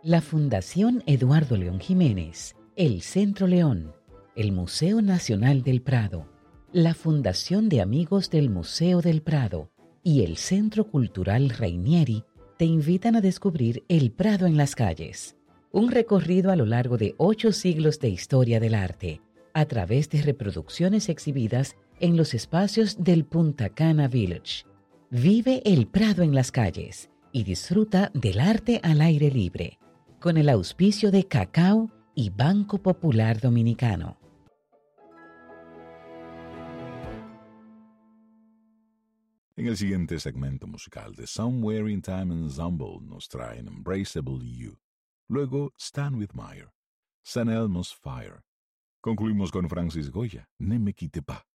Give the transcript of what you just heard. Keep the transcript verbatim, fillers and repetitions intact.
La Fundación Eduardo León Jiménez, el Centro León, el Museo Nacional del Prado, la Fundación de Amigos del Museo del Prado y el Centro Cultural Rainieri te invitan a descubrir El Prado en las calles, un recorrido a lo largo de ocho siglos de historia del arte, a través de reproducciones exhibidas en los espacios del Punta Cana Village. Vive El Prado en las calles y disfruta del arte al aire libre, con el auspicio de Cacao y Banco Popular Dominicano. En el siguiente segmento musical, The Somewhere in Time Ensemble nos traen Embraceable You, luego Stand With Meyer, San Elmo's Fire. Concluimos con Francis Goya, Ne me quite pas.